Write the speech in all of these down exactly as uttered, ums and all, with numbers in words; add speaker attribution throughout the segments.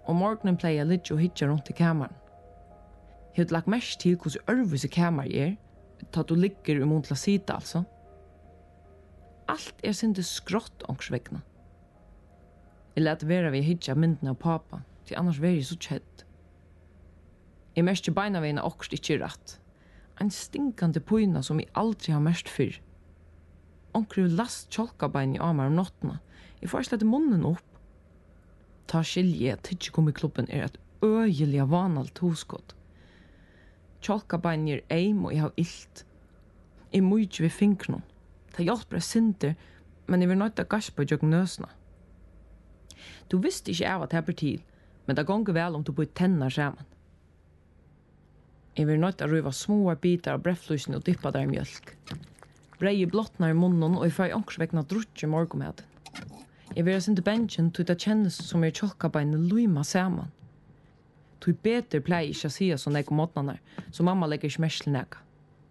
Speaker 1: og morgenen pleier jeg litt og hitja rundt i kameran. Jeg har lagt mest til hvordan ørvis i kamar er, tatt du ligger i mot la sida, altså. Alt er sindi skrått ångsvegna. Jeg lette være ved hitja myndene av pappa, til annars var jeg så kjedd. Jeg mest i beina veina okst ikke rett. En stinkande pøyna som jeg aldri har mest fyrr. Onkru last tjolkabein i amar om nottena. Jeg får slett munnen opp. Ta skilje at tidsekom i klubben er et øyelig vanalt hoskott. Tjolkabein er eim og jeg har illt. Jeg må ikke ved finkron. Det hjelper jeg sinter, men jeg vil nøyta gaspa i jøkken nøsna. Du visste ikke av at det blir til, men det gonger vel om du bor tennar sammen. Jeg vil nøyta røyva små bitar av brefflusen og dippa der i mjölk. Breie blottnar i munnen og jeg får ångsvekna drutje morgomaten. Jeg vil sinde benchen til det kjennes som er tjolkabeine luima saman. Tu beter pleier ikke å sia sånn jeg om måtnanar, så mamma legger ikke mest til nega.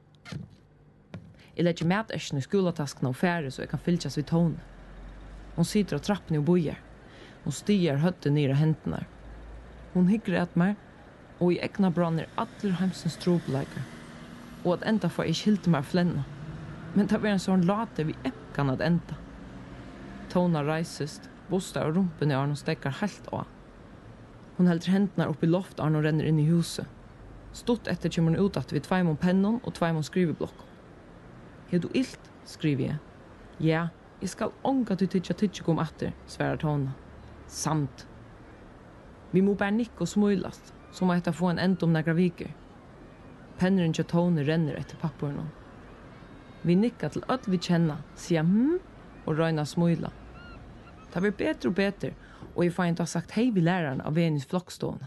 Speaker 1: Jeg legger mætæsjen i skolataskene og færre så jeg kan fylkjas vid tone. Hun sitter av trappene og bojer. Hun stiger høttet nere hendene. Hun hygger et meg, og i egna branner alle heimsens trobeleikere. Og at enda får jeg skilte meg flenna. Men det var en sånn late vi ekkan at enda. Tona reisest, bosta og rumpen i Arno stekkar helt av. Hun helder hendene opp i loft Arno renner inn i huset. Stort etter kommer hun ut at vi tveimon pennon og tveimon skriveblokk. «Har du illt?» skriver jeg. «Ja, jeg skal ånga til tidsa tidsa kom etter», sverar Tona. «Samt. Vi må bare nikke og smøylast, så må jeg få en end om negra viker.» Penneren til Tone renner etter papporna. Vi nikka til öll vi kjenna, sier hm, og røyna smøyla. Det blir bedre og bedre, og jeg får ikke ha sagt hei vi læreren av Venus flokkstående.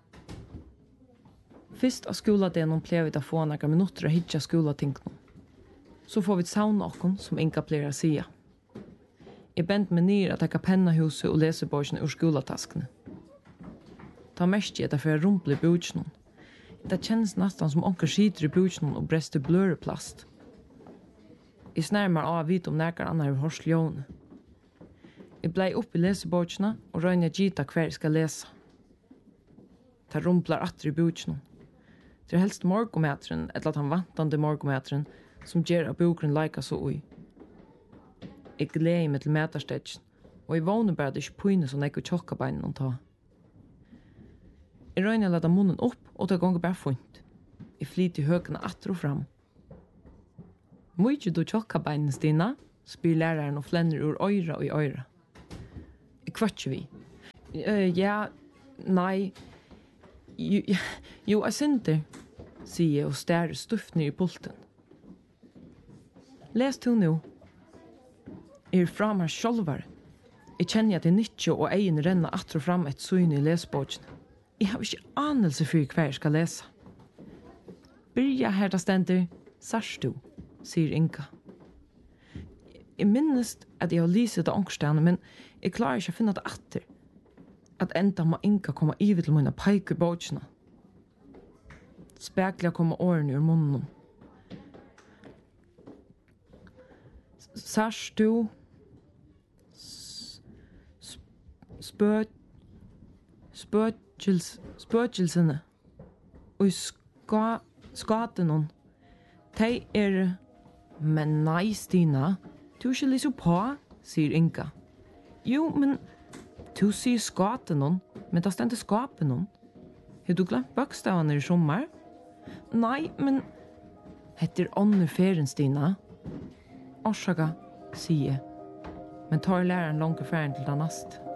Speaker 1: Først av skoladelen pleier vi å få negra minutter å hitja skolatingene. Så får vi sauna okkon, som Inga pleier å sia. Jeg bent meg nir at jeg kan penna huset og lese borgene ur skolataskene. Ta mest i at jeg får rumple i bjudsen. Det kjennes nesten som onker skiter i bjudsen og brester bløreplast. Jeg snærmer av vidt om nekar annar i horsljåne. Jeg blei opp i leseborgene og røyner gita hver jeg skal lese. Det rumplar atter i bjudsen. Det er helst morgometren, eller at han vantande morgometren, som gjør at bokren leika så ui. Jeg gleder meg til metastetjen, og jeg vågner bare at det ikke pøyne som jeg tjokka beinen og ta. Jeg røyner å lade munnen opp, og det gonger bare funkt. Jeg flyter høkene atter og fram. Må ikke du tjokka beinen, Stina? Spyr læreren og flenner ur øyra og i øyra. Jeg kvartjer vi. Uh, ja, nei, jo, jo jeg synder, sier jeg og stærer stuft ned i pulten. Les du nu. Jeg er fram her sjolvare. Jeg kjenner at jeg nyttje og egen renna atter og fram et søgn i lesbågen. Jeg har ikke anelse for hver jeg skal lese. Byrja her da stender, sars du, sier Inga. Jeg minnes at jeg har lyset av ångstene, men jeg klarer ikke å finne det atter. At enda må Inga komme ivet til mine peik i bågene. Spekler kommer årene ur munnen. Sars du spø spøkels spøkelsene og ska skaten hon tei er men nei Stina du er ikke liksom på sier Inga jo men du sier skaten hon men da stendte skapen hon har du glemt bøkstavene i sommer nei men heter ånder ferien Stina Orsaka, sier jeg. Men tar læreren langt ferden til den nast.